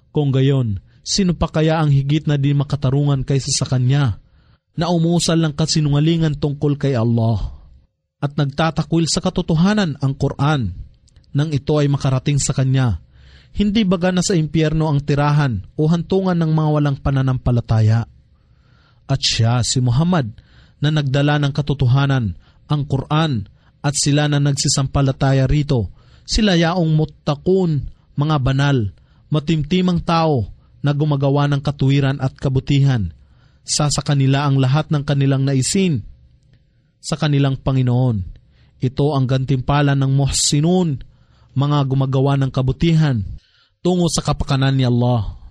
Kung gayon, sino pa kaya ang higit na di makatarungan kaysa sa Kanya, na umusal ng kasinungalingan tungkol kay Allah, at nagtatakwil sa katotohanan ang Quran, nang ito ay makarating sa Kanya? Hindi baga na sa impyerno ang tirahan o hantungan ng mga walang pananampalataya? At siya, si Muhammad, na nagdala ng katotohanan, ang Quran, at sila na nagsisampalataya rito, sila yaong muttaqun, mga banal, matimtimang tao na gumagawa ng katuwiran at kabutihan. Sa kanila ang lahat ng kanilang naisin sa kanilang Panginoon. Ito ang gantimpala ng muhsinun, mga gumagawa ng kabutihan tungo sa kapakanan ni Allah.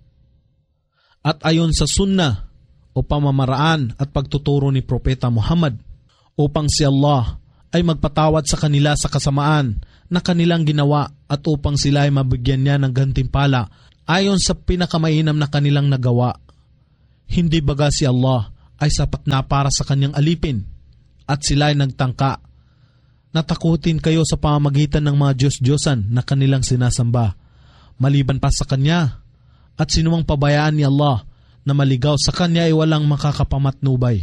At ayon sa sunnah o pamamaraan at pagtuturo ni Propeta Muhammad, upang si Allah ay magpatawad sa kanila sa kasamaan na kanilang ginawa at upang sila ay mabigyan niya ng gantimpala ayon sa pinakamainam na kanilang nagawa. Hindi baga si Allah ay sapat na para sa kanyang alipin at sila ay nagtangka. Natakutin kayo sa pamamagitan ng mga Diyos-Diyosan na kanilang sinasamba, maliban pa sa Kanya, at sinumang pabayaan ni Allah na maligaw sa Kanya ay walang makakapamatnubay.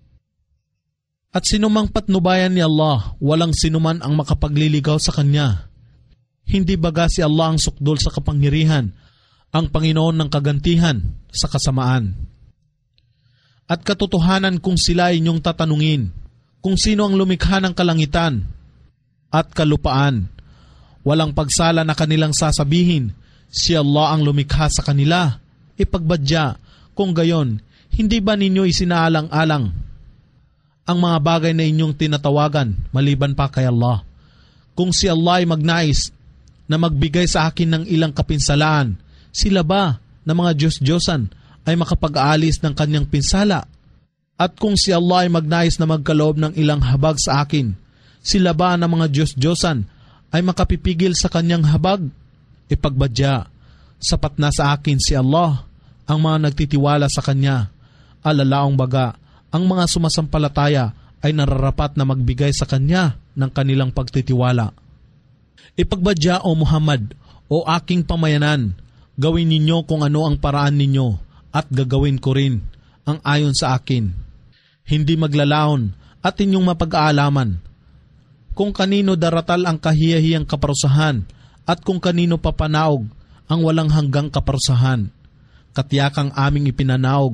At sinumang patnubayan ni Allah, walang sinuman ang makapagliligaw sa Kanya. Hindi baga si Allah ang sukdol sa kapangyarihan, ang Panginoon ng kagantihan sa kasamaan. At katotohanan kung sila inyong tatanungin, kung sino ang lumikha ng kalangitan at kalupaan, walang pagsala na kanilang sasabihin, si Allah ang lumikha sa kanila. Ipagbadya, kung gayon, hindi ba ninyo isinaalang-alang ang mga bagay na inyong tinatawagan maliban pa kay Allah? Kung si Allah ay magnais na magbigay sa akin ng ilang kapinsalaan, sila ba na mga Diyos-Diyosan ay makapag-aalis ng kanyang pinsala? At kung si Allah ay magnais na magkaloob ng ilang habag sa akin, sila ba na mga Diyos-Diyosan ay makapipigil sa kanyang habag? Ipagbadya, sapat na sa akin si Allah, ang mga nagtitiwala sa Kanya. Alalaong baga, ang mga sumasampalataya ay nararapat na magbigay sa Kanya ng kanilang pagtitiwala. Ipagbadya, O Muhammad, o aking pamayanan, gawin ninyo kung ano ang paraan ninyo at gagawin ko rin ang ayon sa akin. Hindi maglalaon at inyong mapag-aalaman kung kanino daratal ang kahiyahiyang kaparusahan at kung kanino papanaog ang walang hanggang kaparusahan. Katiyakang aming ipinanaog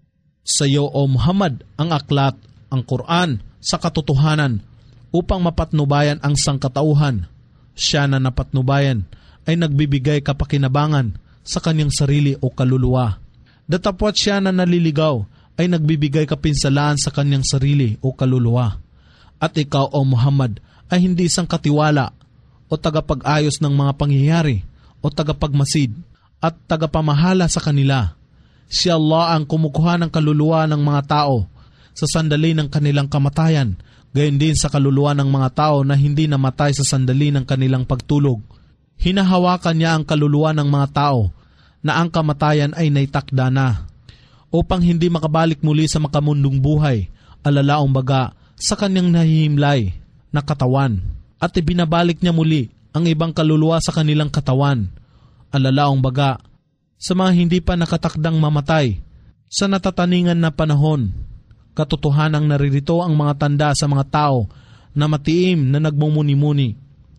sa iyo, O Muhammad, ang aklat, ang Quran, sa katotohanan upang mapatnubayan ang sangkatauhan. Siya na napatnubayan ay nagbibigay kapakinabangan sa kanyang sarili o kaluluwa. Datapwat siya na naliligaw ay nagbibigay kapinsalaan sa kanyang sarili o kaluluwa. At ikaw, O Muhammad, ay hindi isang katiwala o tagapag-ayos ng mga pangyayari o tagapagmasid at tagapamahala sa kanila. Si Allah ang kumukuha ng kaluluwa ng mga tao sa sandali ng kanilang kamatayan, gayon din sa kaluluwa ng mga tao na hindi namatay sa sandali ng kanilang pagtulog. Hinahawakan niya ang kaluluwa ng mga tao na ang kamatayan ay naitakda na, upang hindi makabalik muli sa makamundong buhay, alalaong baga sa kanyang nahihimlay na katawan, at ibinabalik niya muli ang ibang kaluluwa sa kanilang katawan, alalaong baga sa mga hindi pa nakatakdang mamatay sa natataningan na panahon. Katotohanang naririto ang mga tanda sa mga tao na matiim na nagmumuni-muni.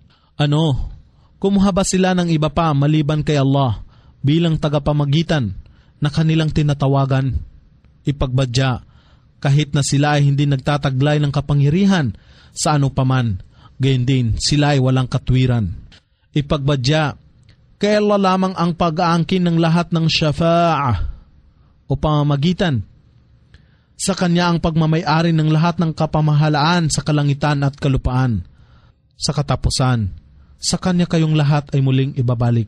Kumuha ba sila ng iba pa maliban kay Allah bilang tagapamagitan na kanilang tinatawagan? Ipagbadya, kahit na sila ay hindi nagtataglay ng kapangyarihan sa ano paman, gayon din sila ay walang katwiran. Ipagbadya, kay Allah lamang ang pag-aangkin ng lahat ng syafa'ah o pamamagitan. Sa Kanya ang pagmamayari ng lahat ng kapamahalaan sa kalangitan at kalupaan. Sa katapusan, sa Kanya kayong lahat ay muling ibabalik.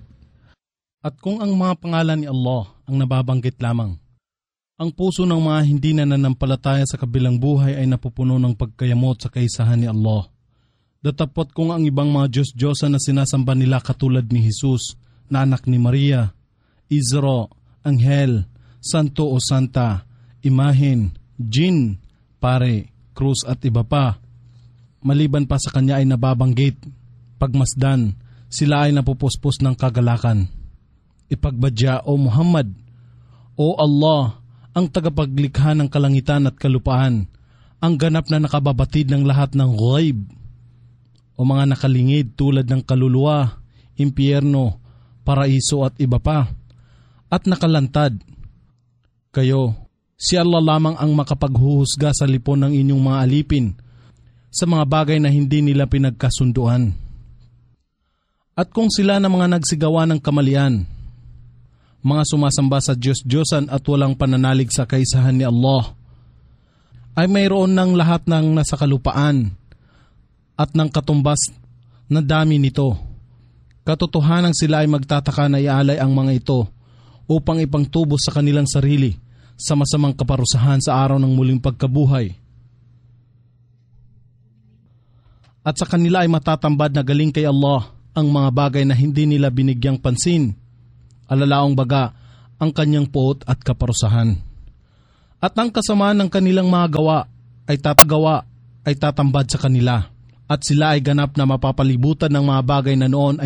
At kung ang mga pangalan ni Allah ang nababanggit lamang, ang puso ng mga hindi na nanampalataya sa kabilang buhay ay napupuno ng pagkayamot sa kaisahan ni Allah. Datapot kung ang ibang mga Diyos-Diyosan na sinasamba nila katulad ni Jesus, na anak ni Maria, Isra, Anghel, Santo o Santa, Imahen, Jin, Pare, Krus at iba pa, maliban pa sa Kanya ay nababanggit, pagmasdan, sila ay napupuspos ng kagalakan. Ipagbadya, O Muhammad, O Allah, ang tagapaglikha ng kalangitan at kalupaan, ang ganap na nakababatid ng lahat ng ghaib, o mga nakalingid tulad ng kaluluwa, impyerno, paraiso at iba pa, at nakalantad. Kayo, si Allah lamang ang makapaghuhusga sa lipon ng inyong mga alipin sa mga bagay na hindi nila pinagkasunduan. At kung sila na mga nagsigawa ng kamalian, mga sumasamba sa Diyos-Diyosan at walang pananalig sa kaisahan ni Allah, ay mayroon ng lahat ng nasa kalupaan at ng katumbas na dami nito. Katotohanan sila ay magtataka na ialay ang mga ito upang ipangtubos sa kanilang sarili sa masamang kaparusahan sa araw ng muling pagkabuhay. At sa kanila ay matatambad na galing kay Allah ang mga bagay na hindi nila binigyang pansin, alalaong baga ang kanyang puot at kaparusahan. At ang kasamaan ng kanilang mga gawa ay tatambad sa kanila, at sila ay ganap na mapapalibutan ng mga bagay na noon